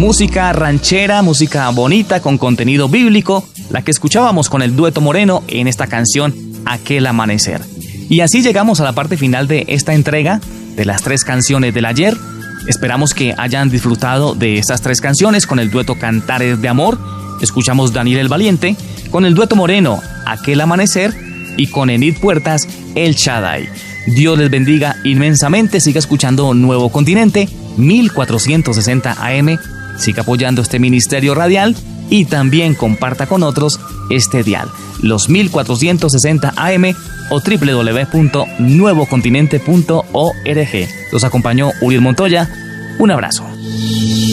música ranchera, música bonita con contenido bíblico, la que escuchábamos con el dueto Moreno en esta canción Aquel Amanecer. Y así llegamos a la parte final de esta entrega de las 3 canciones del ayer. Esperamos que hayan disfrutado de estas 3 canciones con el dueto Cantares de Amor. Escuchamos Daniel el Valiente, con el dueto Moreno Aquel Amanecer y con Enid Puertas El Shaddai. Dios les bendiga inmensamente. Siga escuchando Nuevo Continente 1460 AM. Siga apoyando este ministerio radial y también comparta con otros este dial, los 1460 AM o www.nuevocontinente.org. Los acompañó Uriel Montoya. Un abrazo.